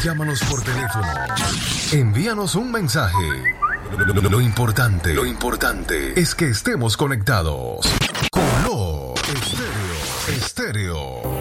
Llámanos por teléfono. Envíanos un mensaje. Lo importante es que estemos conectados. Color Estéreo.